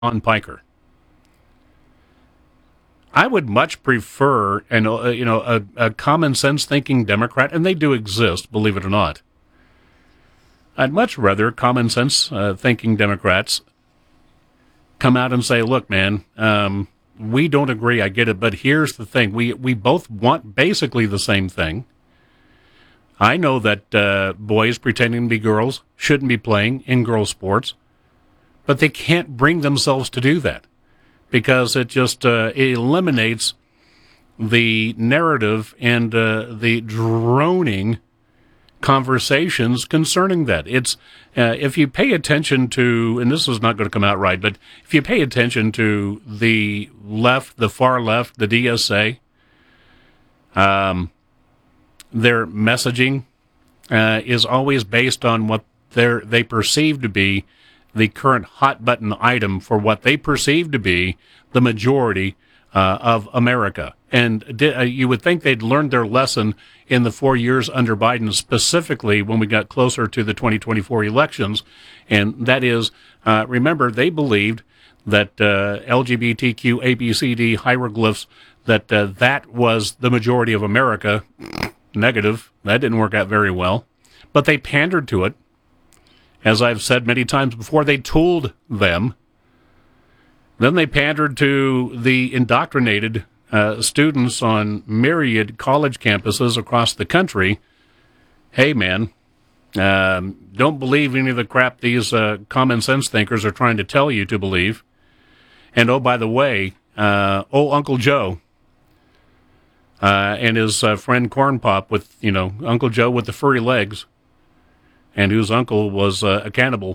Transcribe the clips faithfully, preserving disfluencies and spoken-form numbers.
on Piker. I would much prefer an uh, you know a, a common sense thinking Democrat, and they do exist, believe it or not. I'd much rather common sense uh, thinking Democrats come out and say, "Look, man, um, we don't agree. I get it, but here's the thing: we we both want basically the same thing. I know that uh, boys pretending to be girls shouldn't be playing in girls' sports, but they can't bring themselves to do that." Because it just uh, it eliminates the narrative and uh, the droning conversations concerning that. It's uh, if you pay attention to, and this is not going to come out right, but if you pay attention to the left, the far left, the D S A, um, their messaging uh, is always based on what they they perceive to be the current hot button item for what they perceive to be the majority uh, of America. And di- uh, you would think they'd learned their lesson in the four years under Biden, specifically when we got closer to the twenty twenty-four elections. And that is, uh, remember, they believed that uh, L G B T Q, A B C D hieroglyphs, that uh, that was the majority of America. Negative. That didn't work out very well. But they pandered to it. As I've said many times before, they tooled them. Then they pandered to the indoctrinated uh, students on myriad college campuses across the country. Hey, man, um, don't believe any of the crap these uh, common sense thinkers are trying to tell you to believe. And, oh, by the way, uh, oh, Uncle Joe uh, and his uh, friend Corn Pop with, you know, Uncle Joe with the furry legs, and whose uncle was uh, a cannibal.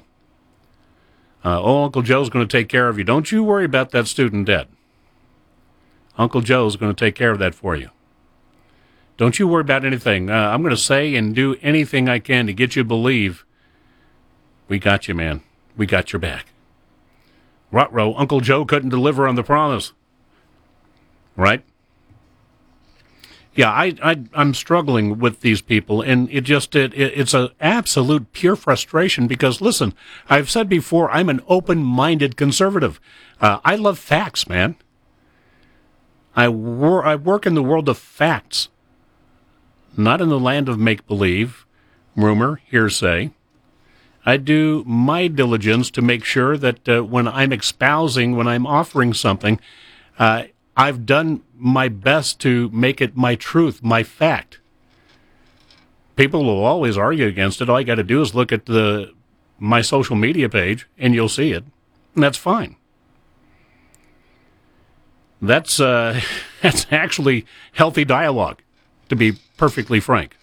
Uh, oh, Uncle Joe's going to take care of you. Don't you worry about that student debt. Uncle Joe's going to take care of that for you. Don't you worry about anything. Uh, I'm going to say and do anything I can to get you to believe we got you, man. We got your back. Ruh-roh, Uncle Joe couldn't deliver on the promise. Right? Yeah, I, I, I'm struggling with these people, and it just it, it, it's an absolute pure frustration because, listen, I've said before, I'm an open-minded conservative. Uh, I love facts, man. I, wor- I work in the world of facts, not in the land of make-believe, rumor, hearsay. I do my diligence to make sure that uh, when I'm espousing, when I'm offering something, uh, I've done my best to make it my truth, my fact. People will always argue against it. All you got to do is look at the my social media page, and you'll see it. And that's fine. That's uh, that's actually healthy dialogue, to be perfectly frank.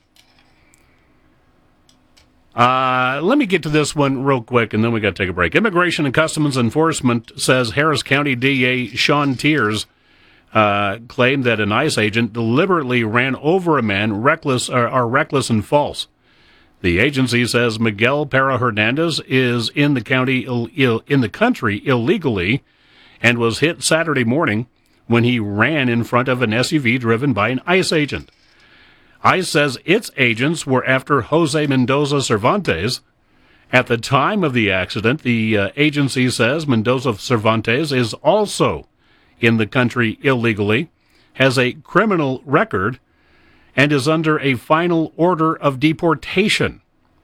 Uh, let me get to this one real quick, and then we got to take a break. Immigration and Customs Enforcement says Harris County D A Sean Tears Uh, claimed that an ICE agent deliberately ran over a man reckless or, or reckless and false. The agency says Miguel Para Hernandez is in the county Ill, Ill, in the country illegally and was hit Saturday morning when he ran in front of an S U V driven by an ICE agent. ICE says its agents were after Jose Mendoza Cervantes. At the time of the accident, the uh, agency says Mendoza Cervantes is also in the country illegally, has a criminal record, and is under a final order of deportation.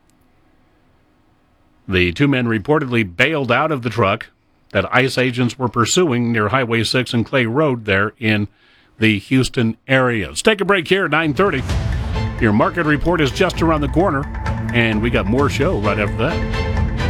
The two men reportedly bailed out of the truck that ICE agents were pursuing near Highway six and Clay Road there in the Houston area. Let's take a break here at nine thirty. Your market report is just around the corner, and we got more show right after that.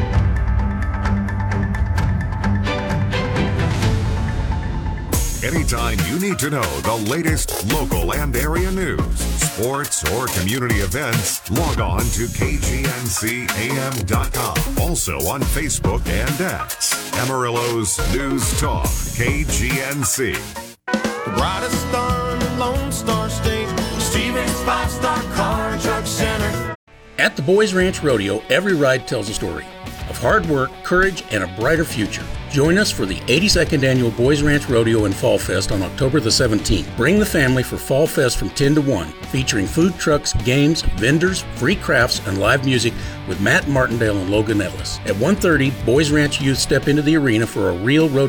Anytime you need to know the latest local and area news, sports, or community events, log on to K G N C A M dot com. Also on Facebook and X. Amarillo's News Talk, K G N C. The brightest star in the Lone Star State, Stevens Five-Star Car and Truck Center. At the Boys Ranch Rodeo, every ride tells a story. of hard work, courage, and a brighter future. Join us for the eighty-second Annual Boys Ranch Rodeo and Fall Fest on October the seventeenth. Bring the family for Fall Fest from ten to one, featuring food trucks, games, vendors, free crafts, and live music with Matt Martindale and Logan Ellis. At one thirty, Boys Ranch youth step into the arena for a real rodeo